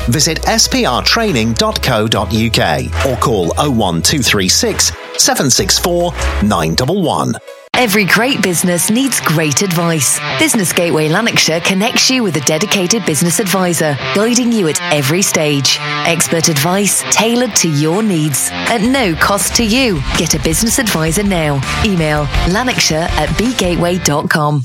visit sprtraining.co.uk or call 01236 764 911. Every great business needs great advice. Business Gateway Lanarkshire connects you with a dedicated business advisor, guiding you at every stage. Expert advice tailored to your needs at no cost to you. Get a business advisor now. Email lanarkshire@bgateway.com.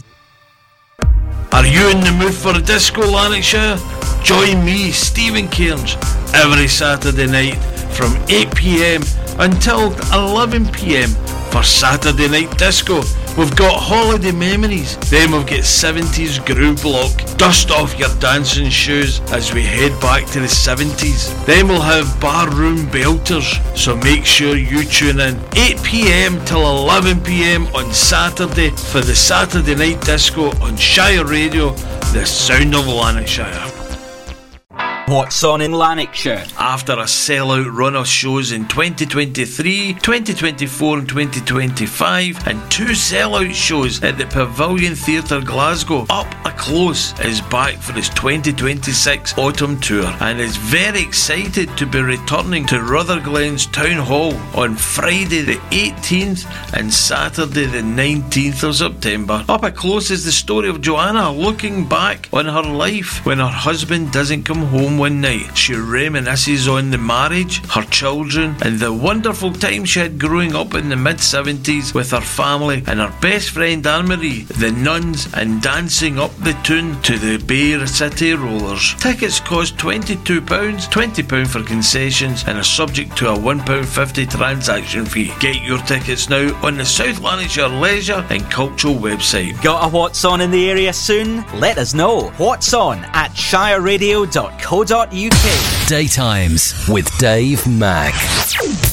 Are you in the mood for a disco, Lanarkshire? Join me, Stephen Cairns, every Saturday night from 8 p.m. until 11 p.m. for Saturday Night Disco. We've got Holiday Memories, then we've got 70s Groove Block. Dust off your dancing shoes as we head back to the 70s. Then we'll have Barroom Belters, so make sure you tune in 8 p.m. till 11 p.m. on Saturday for the Saturday Night Disco on Shire Radio, the sound of Lanarkshire. What's on in Lanarkshire? After a sellout run of shows in 2023, 2024 and 2025, and 2 sellout shows at the Pavilion Theatre Glasgow, Up A Close is back for his 2026 autumn tour and is very excited to be returning to Rutherglen's Town Hall on Friday the 18th and Saturday the 19th of September. Up A Close is the story of Joanna looking back on her life when her husband doesn't come home one night. She reminisces on the marriage, her children, and the wonderful time she had growing up in the mid-70s with her family and her best friend Anne-Marie, the Nuns, and dancing up the tune to the Bay City Rollers. Tickets cost £22, £20 for concessions, and are subject to a £1.50 transaction fee. Get your tickets now on the South Lanarkshire Leisure and Cultural website. Got a What's On in the area soon? Let us know. What's On at shireradio.co.uk. Daytimes with Dave Mack.